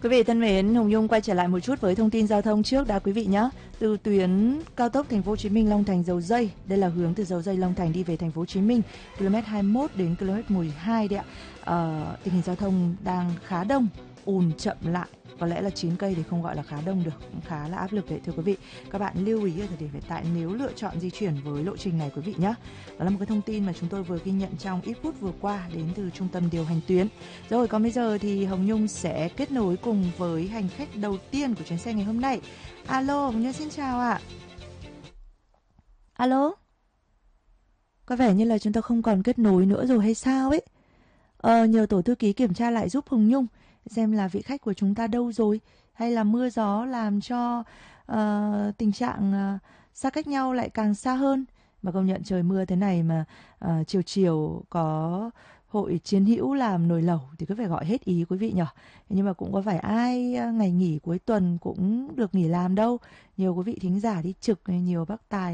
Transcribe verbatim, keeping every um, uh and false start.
Quý vị thân mến, Hồng Nhung quay trở lại một chút với thông tin giao thông trước đã quý vị nhé. Từ tuyến cao tốc Thành phố Hồ Chí Minh Long Thành Dầu Giây, đây là hướng từ Dầu Giây Long Thành đi về Thành phố Hồ Chí Minh, km hai mươi mốt đến km mười hai đấy ạ. Ờ, tình hình giao thông đang khá đông, ùn chậm lại. Có lẽ là chín cây thì không gọi là khá đông được, cũng khá là áp lực đấy thưa quý vị. Các bạn lưu ý ở thời điểm hiện tại nếu lựa chọn di chuyển với lộ trình này quý vị nhé. Đó là một cái thông tin mà chúng tôi vừa ghi nhận trong ít phút vừa qua đến từ trung tâm điều hành tuyến. Rồi còn bây giờ thì Hồng Nhung sẽ kết nối cùng với hành khách đầu tiên của chuyến xe ngày hôm nay. Alo, Hồng Nhung xin chào ạ. Alo. Có vẻ như là chúng ta không còn kết nối nữa rồi hay sao ấy. Ờ, nhờ tổ thư ký kiểm tra lại giúp Hồng Nhung xem là vị khách của chúng ta đâu rồi, hay là mưa gió làm cho uh, tình trạng uh, xa cách nhau lại càng xa hơn. Mà công nhận trời mưa thế này mà uh, chiều chiều có hội chiến hữu làm nồi lẩu thì cứ phải gọi hết ý quý vị nhỉ. Nhưng mà cũng có phải ai uh, ngày nghỉ cuối tuần cũng được nghỉ làm đâu. Nhiều quý vị thính giả đi trực, nhiều bác tài